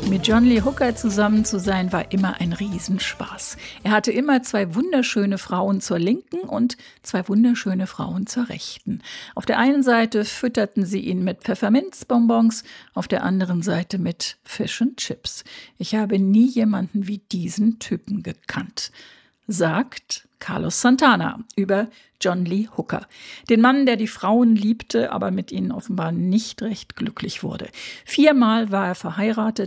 Mit John Lee Hooker zusammen zu sein, war immer ein Riesenspaß. Er hatte immer 2 wunderschöne Frauen zur Linken und 2 wunderschöne Frauen zur Rechten. Auf der einen Seite fütterten sie ihn mit Pfefferminzbonbons, auf der anderen Seite mit Fish and Chips. Ich habe nie jemanden wie diesen Typen gekannt, sagt Carlos Santana über John Lee Hooker. Den Mann, der die Frauen liebte, aber mit ihnen offenbar nicht recht glücklich wurde. 4-mal war er verheiratet.